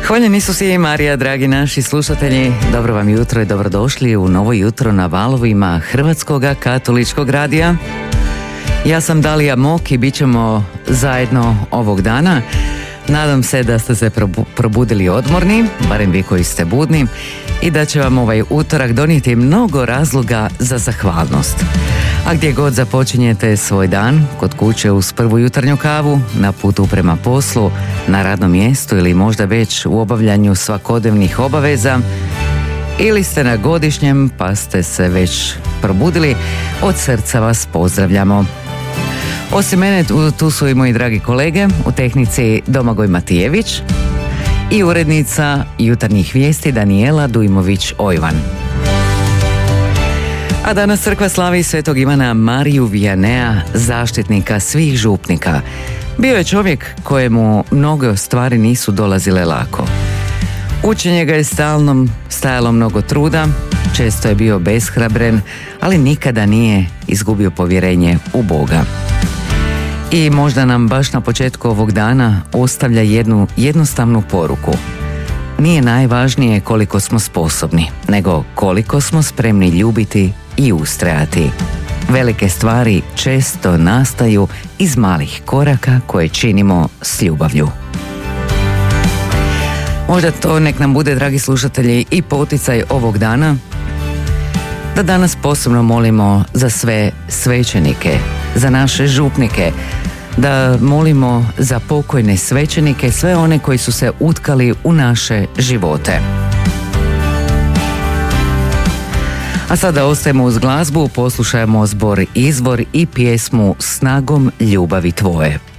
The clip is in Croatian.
Hvaljen Isus i Marija, dragi naši slušatelji, dobro vam jutro i dobrodošli u novo jutro na valovima Hrvatskoga katoličkog radija. Ja sam Dalija Mok i bit ćemo zajedno ovog dana. Nadam se da ste se probudili odmorni, barem vi koji ste budni, i da će vam ovaj utorak donijeti mnogo razloga za zahvalnost. A gdje god započinjete svoj dan, kod kuće uz prvu jutarnju kavu, na putu prema poslu, na radnom mjestu ili možda već u obavljanju svakodnevnih obaveza, ili ste na godišnjem pa ste se već probudili, od srca vas pozdravljamo. Osim mene, tu su i moji dragi kolege, u tehnici Domagoj Matijević i urednica jutarnjih vijesti Danijela Dujmović-Ojvan. A danas crkva slavi svetog Ivana Mariju Viannea, zaštitnika svih župnika. Bio je čovjek kojemu mnoge stvari nisu dolazile lako. Učenje ga je stajalo mnogo truda, često je bio beshrabren, ali nikada nije izgubio povjerenje u Boga. I možda nam baš na početku ovog dana ostavlja jednu jednostavnu poruku. Nije najvažnije koliko smo sposobni, nego koliko smo spremni ljubiti i ustrajati. Velike stvari često nastaju iz malih koraka koje činimo s ljubavlju. Možda to nek nam bude, dragi slušatelji, i poticaj ovog dana, da danas posebno molimo za sve svećenike, za naše župnike, da molimo za pokojne svećenike, sve one koji su se utkali u naše živote. A sada ostajemo uz glazbu, poslušajmo zbor Izvor i pjesmu Snagom ljubavi tvoje.